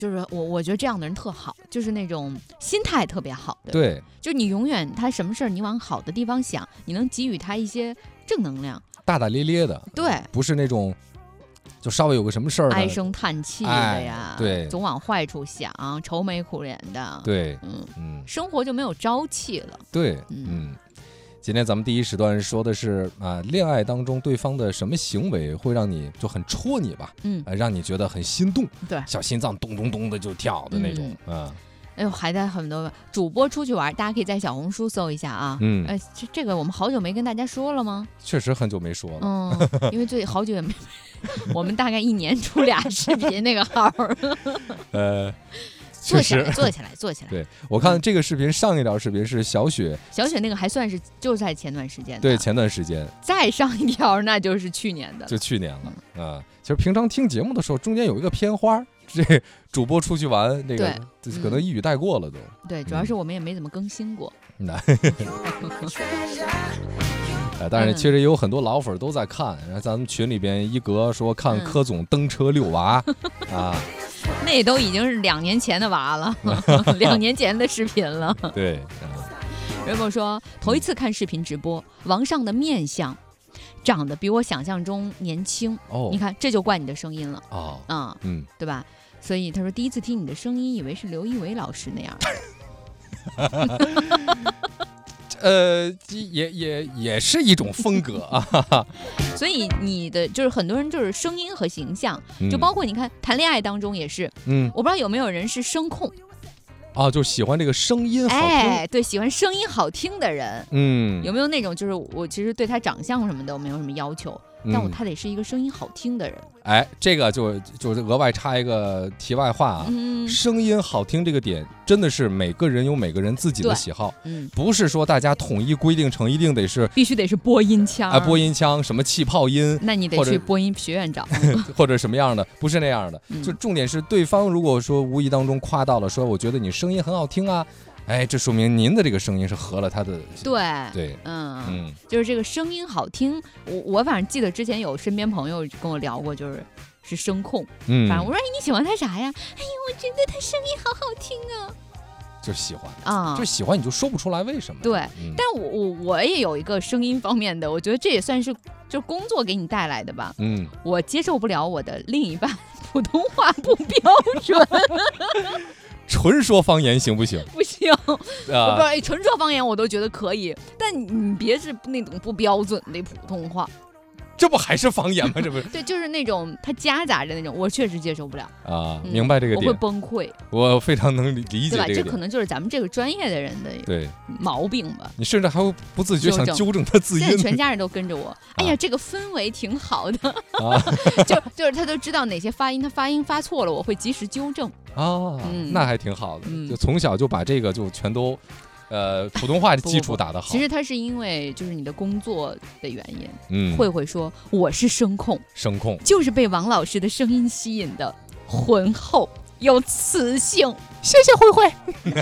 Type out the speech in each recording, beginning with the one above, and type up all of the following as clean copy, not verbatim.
就是我觉得这样的人特好，就是那种心态特别好的。 对， 就你永远他什么事儿你往好的地方想，你能给予他一些正能量， 大大咧咧的， 对， 不是那种就稍微有个什么事儿唉声叹气的呀， 对， 总往坏处想，愁眉苦脸的， 对， 生活就没有朝气了。 对，今天咱们第一时段说的是恋爱当中对方的什么行为会让你就很戳你吧，让你觉得很心动， 对， 小心脏咚咚咚的就跳的那种， 哎呦，还在很多主播出去玩，大家可以在小红书搜一下啊。这个我们好久没跟大家说了吗？ 确实很久没说了， 因为好久也没，我们大概1年出俩视频那个号。 确实做起来。 对，我看这个视频上一条视频是小雪那个还算是就在前段时间的， 对，前段时间。 再上一条那就是去年的， 就去年了其实平常听节目的时候，中间有一个片花，这主播出去玩，这个可能一语带过了都。 对，主要是我们也没怎么更新过。 但是其实也有很多老粉都在看，然后咱们群里边一格说看柯总蹬车遛娃那都已经是2年前的娃了，2年前的视频了。 对， 人们说头一次看视频直播，王上的面相长得比我想象中年轻你看这就怪你的声音了对吧？所以他说第一次听你的声音，以为是刘仪伟老师那样。 也是一种风格啊。 所以你的就是很多人就是声音和形象，就包括你看谈恋爱当中也是，我不知道有没有人是声控就喜欢这个声音好听， 对，喜欢声音好听的人，有没有那种就是我其实对他长相什么的我没有什么要求，但他得是一个声音好听的人。 这个就是额外插一个题外话啊，声音好听这个点真的是每个人有每个人自己的喜好，不是说大家统一规定成一定必须得是播音腔播音腔什么气泡音， 那你得去播音学院找或者什么样的，不是那样的，就重点是对方如果说无意当中夸到了说我觉得你声音很好听啊，这说明您的这个声音是合了他的。 对，就是这个声音好听。我反正记得之前有身边朋友跟我聊过，是声控。反正我说你喜欢他啥呀？我觉得他声音好好听啊。 就喜欢就喜欢，你就说不出来为什么。 对，但我也有一个声音方面的，我觉得这也算是就工作给你带来的吧。我接受不了我的另一半普通话不标准。 纯说方言行不行？ 不行，我不知道，纯说方言我都觉得可以，但你别是那种不标准的普通话。 这不还是方言吗？这不是对，就是那种它夹杂着那种，我确实接受不了明白这个点， 我会崩溃。 我非常能理解这个点， 这可能就是咱们这个专业的人的毛病吧。 你甚至还会不自觉想纠正他字音。 现在全家人都跟着我，哎呀，这个氛围挺好的就是他都知道哪些发音，他发音发错了，我会及时纠正那还挺好的，就从小就把这个就全都。普通话的基础打得好。 其实他是因为就是你的工作的原因。慧慧说我是声控，就是被王老师的声音吸引的，浑厚有磁性。谢谢慧慧。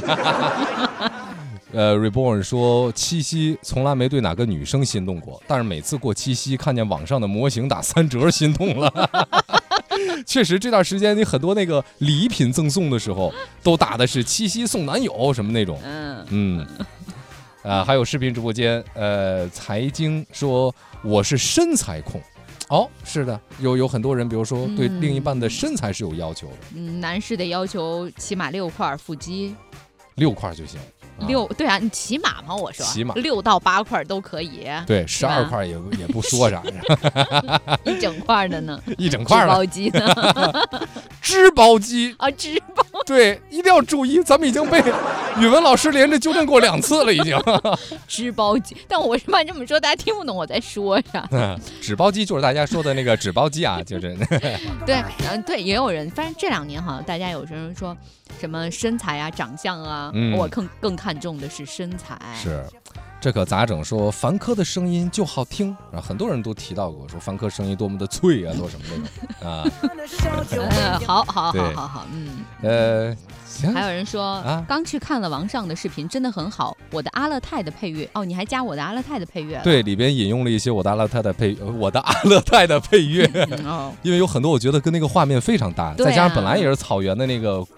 Reborn 说七夕从来没对哪个女生心动过，但是每次过七夕看见网上的模型打3折心动了。确实这段时间你很多那个礼品赠送的时候都打的是七夕送男友什么那种。还有视频直播间财经说我是身材控。是的，有很多人比如说对另一半的身材是有要求的。 男士得要求起码6块腹肌 ，6块就行。 对啊，你起码嘛，我说起码 6到8块都可以。 对，12块也不说啥。 一整块的呢？ 一整块的。包鸡呢？ 织包鸡织包。 对，一定要注意，咱们已经被语文老师连着纠正过2次了，已经。 织包鸡，但我为什么这么说，大家听不懂我在说啥？ 纸包鸡就是大家说的那个纸包鸡啊，就是。 对，也有人，反正这2年好像大家有人说什么身材啊、长相啊，我更看重的是身材。 是， 这可咋整？说凡客的声音就好听啊，很多人都提到过，说凡客声音多么的脆啊，多什么那种啊。 好， 行。 还有人说刚去看了王上的视频，真的很好。我的阿勒泰的配乐，你还加我的阿勒泰的配乐了？ 对，里边引用了一些我的阿勒泰的配乐，因为有很多我觉得跟那个画面非常搭，再加上本来也是草原的那个